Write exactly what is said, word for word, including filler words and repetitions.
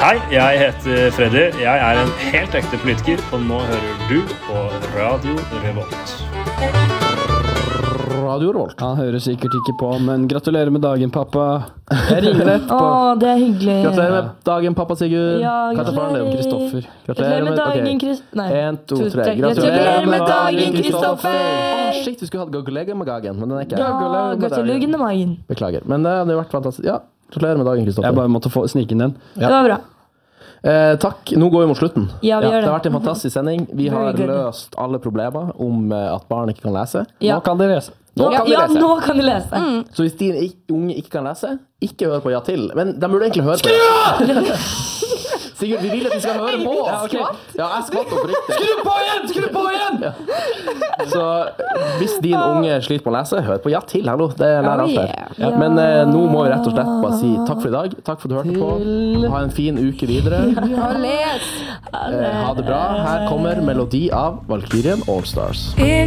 Hei, jeg heter Freddy. Jeg er en helt ekte politiker, og nå hører du på Radio Revolt. Radio Revolt. Han hører sikkert ikke på, men gratulerer med dagen, pappa. Jeg ringer deg på. Åh, det er hyggelig. Gratulerer med dagen, pappa Sigurd. Ja, gratulerer. Kristoffer. Gratulerer med dagen, Kristoffer. Nei. En, to, tre. Gratulerer med dagen, Kristoffer. Åh, shit, vi skulle hatt gratulerer med dagen, men den er ikke. Ja, gratulerer med dagen. Beklager, men det hadde vært fantastisk. Ja, gratulerer med dagen, Kristoffer. Jeg bare måtte få snike inn den. Ja. Det var bra. Eh, takk, nå går vi mot slutten. Ja, vi ja, gjør det. Det har vært en fantastisk sending. Vi Very har good. løst alle problemer om eh, at barn ikke kan lese. Ja. Nå kan de lese. Nå Ja, kan de ja, lese. nå kan de lese. Mm. Så hvis din ik- unge ikke kan lese, ikke hør på Ja til. Men de burde egentlig høre på Ja. Sigurd, vi vil at de skal høre på. Ja, ok. Ja, jeg skvatt opp riktig. Skru på igjen! Skru på igjen! Ja. Så hvis din unge sliter på å lese, hør på Ja til, hallo. Det lærer Oh, alt der. yeah. Ja. Men eh, nå må vi rett og slett bare si takk for i dag. Takk for at du hørte på. Ha en fin uke videre. Og les! Eh, ha det bra. Her kommer melodi av Valkyrien All Stars.